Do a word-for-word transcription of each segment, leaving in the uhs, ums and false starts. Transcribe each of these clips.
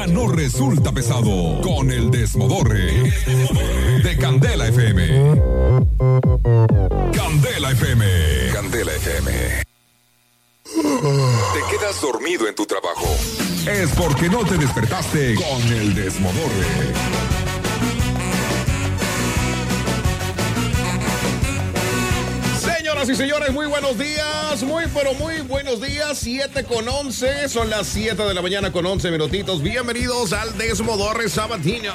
No resulta pesado con el desmodorre de Candela F M. Candela F M. Candela F M. ¿Te quedas dormido en tu trabajo? Es porque no te despertaste con el desmodorre. Señoras y señores, muy buenos días, muy pero muy buenos días, siete con once, son las siete de la mañana con once minutitos, bienvenidos al Desmodorre Sabatino.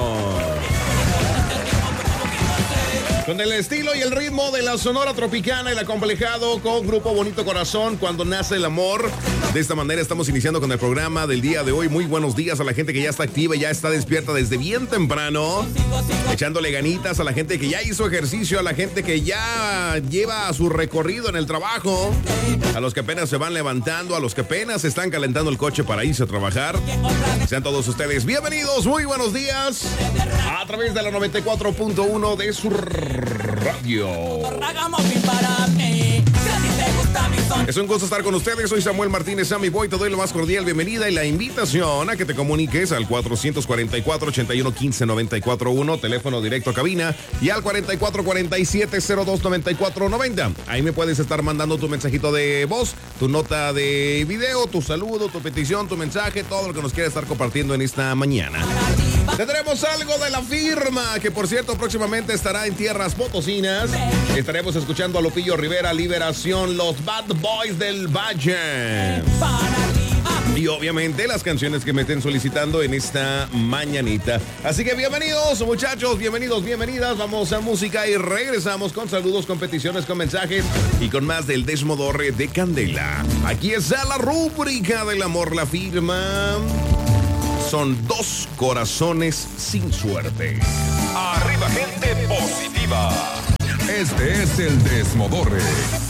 Con el estilo y el ritmo de la Sonora Tropicana, el acomplejado con Grupo Bonito Corazón, Cuando Nace el Amor. De esta manera estamos iniciando con el programa del día de hoy. Muy buenos días a la gente que ya está activa y ya está despierta desde bien temprano, echándole ganitas a la gente que ya hizo ejercicio, a la gente que ya lleva su recorrido en el trabajo, a los que apenas se van levantando, a los que apenas están calentando el coche para irse a trabajar. Sean todos ustedes bienvenidos, muy buenos días, a través de la noventa y cuatro punto uno de su radio. Es un gusto estar con ustedes. Soy Samuel Martínez, Sammy Boy. Te doy la más cordial bienvenida y la invitación a que te comuniques al cuatrocientos cuarenta y cuatro, ochenta y uno, quince, noventa y cuatro uno, teléfono directo a cabina, y al cuarenta y cuatro cuarenta y siete, cero dos, noventa y cuatro noventa. Ahí me puedes estar mandando tu mensajito de voz, tu nota de video, tu saludo, tu petición, tu mensaje, todo lo que nos quieras estar compartiendo en esta mañana. Tendremos algo de la firma, que por cierto próximamente estará en tierras potosinas. Estaremos escuchando a Lupillo Rivera, Liberación, los Bad Boys del Valle. Y obviamente las canciones que me estén solicitando en esta mañanita. Así que bienvenidos muchachos, bienvenidos, bienvenidas. Vamos a música y regresamos con saludos, con peticiones, con mensajes y con más del Desmodorre de Candela. Aquí está la rúbrica del amor, la firma. Son dos corazones sin suerte. Arriba gente positiva. Este es el Desmodorre.